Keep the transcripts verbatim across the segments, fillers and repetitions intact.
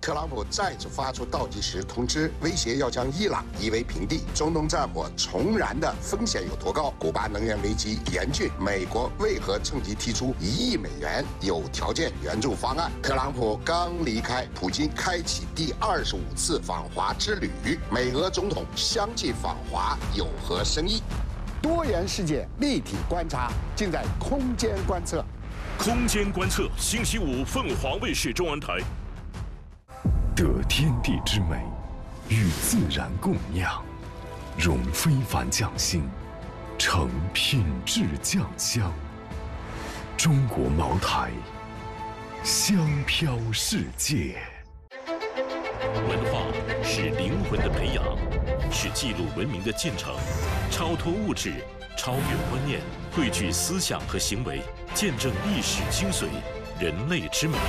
特朗普再次发出倒计时通知，威胁要将伊朗夷为平地。中东战火重燃的风险有多高？古巴能源危机严峻，美国为何趁机提出一亿美元有条件援助方案？特朗普刚离开，普京开启第二十五次访华之旅，美俄总统相继访华有何深意？多元世界立体观察，尽在空间观测。 空间观测，星期五凤凰卫视中文台。 得天地之美，与自然共酿，融非凡匠心，成品质酱香。中国茅台，香飘世界。 文化是灵魂的培养，是记录文明的进程，超脱物质，超越观念，汇聚思想和行为，见证历史精髓，人类之美。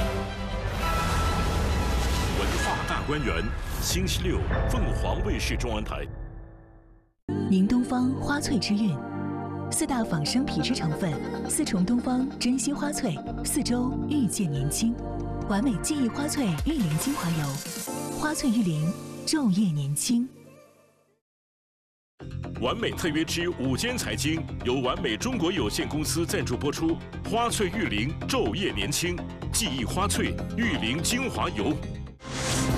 文化大观园，星期六，凤凰卫视中文台。 明东方花萃之韵，四大仿生皮质成分，四重东方珍稀花萃，四周遇见年轻，完美记忆花萃玉灵精华油，花萃玉灵，昼夜年轻。 完美特约之午间财经由完美中国有限公司赞助播出，花萃玉灵，昼夜年轻，记忆花萃玉灵精华油。